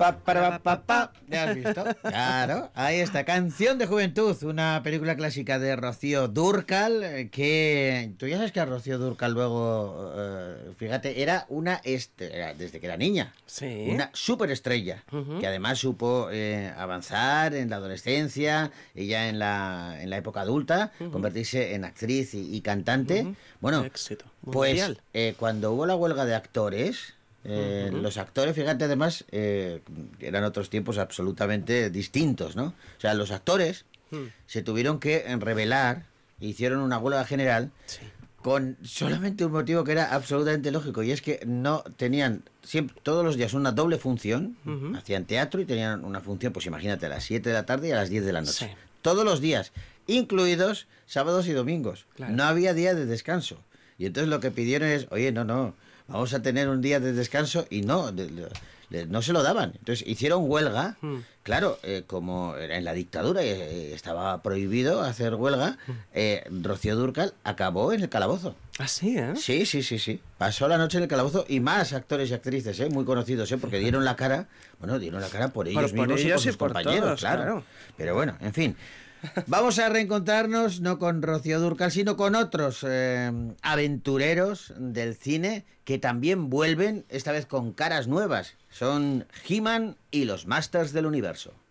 ¿Ya has visto? Claro, ahí está. Canción de Juventud, una película clásica de Rocío Dúrcal, que tú ya sabes que a Rocío Dúrcal luego, fíjate, era desde que era niña, Sí. una superestrella, que además supo avanzar en la adolescencia y ya en la época adulta, convertirse en actriz y cantante. Bueno, éxito pues mundial. cuando hubo la huelga de actores, los actores, fíjate, además, eran otros tiempos absolutamente distintos, ¿no? O sea, los actores se tuvieron que rebelar, hicieron una huelga general Sí. con solamente un motivo que era absolutamente lógico, y es que no tenían siempre, todos los días una doble función, hacían teatro y tenían una función, pues imagínate, a las 7 de la tarde y a las 10 de la noche. Sí. Todos los días, incluidos sábados y domingos. Claro. No había día de descanso. Y entonces lo que pidieron es, oye, no, vamos a tener un día de descanso, y no se lo daban. Entonces hicieron huelga. Claro, como era en la dictadura estaba prohibido hacer huelga, Rocío Dúrcal acabó en el calabozo. Ah, sí, ¿eh? Sí. Pasó la noche en el calabozo, y más actores y actrices, muy conocidos, porque dieron la cara, por ellos Por mismos y ellos por sus y por compañeros, todos, claro. Pero bueno, en fin. Vamos a reencontrarnos no con Rocío Dúrcal, sino con otros aventureros del cine que también vuelven, esta vez con caras nuevas. Son He-Man y los Masters del Universo.